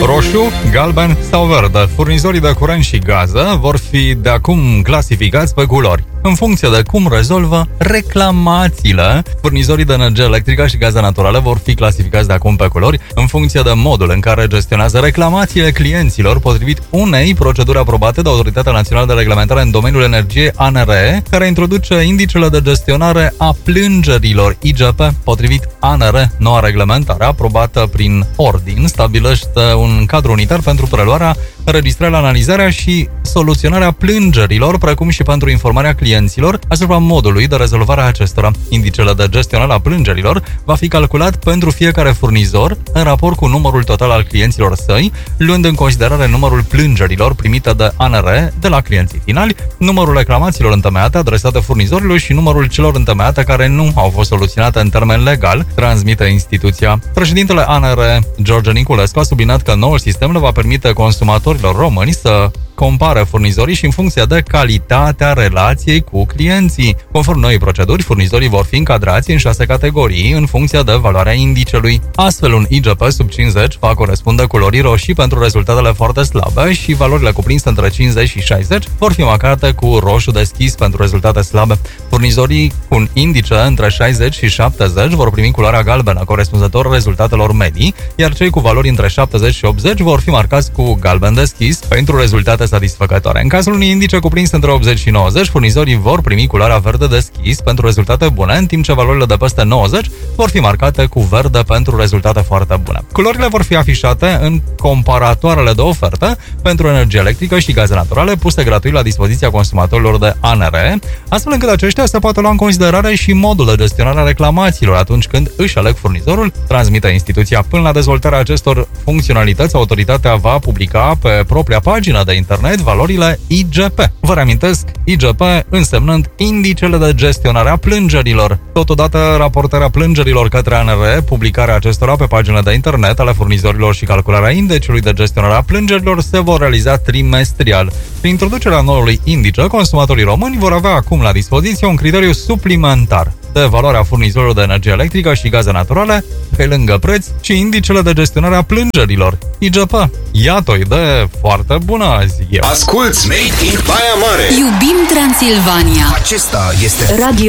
Roșu, galben sau verde. Furnizorii de curent și gază vor fi de acum clasificați pe culori, în funcție de cum rezolvă reclamațiile. Furnizorii de energie electrică și gaze naturale vor fi clasificați de acum pe culori, în funcție de modul în care gestionează reclamațiile clienților, potrivit unei proceduri aprobate de Autoritatea Națională de Reglementare în domeniul energiei ANRE, care introduce indicele de gestionare a plângerilor IGP. Potrivit ANRE, noua reglementare aprobată prin ordin stabilește un cadru unitar pentru preluarea, înregistrarea, analizarea și soluționarea plângerilor, precum și pentru informarea clienților asupra modului de rezolvare a acestora. Indicele de gestionare a plângerilor va fi calculat pentru fiecare furnizor în raport cu numărul total al clienților săi, luând în considerare numărul plângerilor primite de ANRE de la clienții finali, numărul reclamațiilor întemeiate adresate furnizorilor și numărul celor întemeiate care nu au fost soluționate în termen legal, transmite instituția. Președintele ANRE, George Niculescu, a subliniat că noul sistem le va permite consumatorilor români să compare furnizorii și în funcție de calitatea relației cu clienții. Conform noii proceduri, furnizorii vor fi încadrați în 6 categorii în funcție de valoarea indicelui. Astfel, un IGP sub 50 va corespunde culorii roșii pentru rezultatele foarte slabe și valorile cuprinse între 50 și 60 vor fi marcate cu roșu deschis pentru rezultate slabe. Furnizorii cu un indice între 60 și 70 vor primi culoarea galbenă corespunzător rezultatelor medii, iar cei cu valori între 70 și 80 vor fi marcați cu galben deschis pentru rezultate satisfăcătoare. În cazul unui indice cuprins între 80 și 90, furnizorii vor primi culoarea verde deschis pentru rezultate bune, în timp ce valorile de peste 90 vor fi marcate cu verde pentru rezultate foarte bune. Culorile vor fi afișate în comparatoarele de ofertă pentru energie electrică și gaze naturale puse gratuit la dispoziția consumatorilor de ANRE, astfel încât aceștia să poată lua în considerare și modul de gestionare a reclamațiilor atunci când își aleg furnizorul, transmite instituția. Până la dezvoltarea acestor funcționalități, autoritatea va publica pe propria pagină de internet valorile IGP. Vă reamintesc, IGP însemnând indicele de gestionare a plângerilor. Totodată, raportarea plângerilor către ANRE, publicarea acestora pe pagina de internet ale furnizorilor și calcularea indicului de gestionare a plângerilor se vor realiza trimestrial. Prin introducerea noului indice, consumatorii români vor avea acum la dispoziție un criteriu suplimentar de valoarea furnizorilor de energie electrică și gaze naturale, pe lângă preț și indicele de gestionare a plângerilor, IGP. Iată o idee foarte bună, zic eu. Asculți Made in Baia Mare. Iubim Transilvania. Acesta este Radio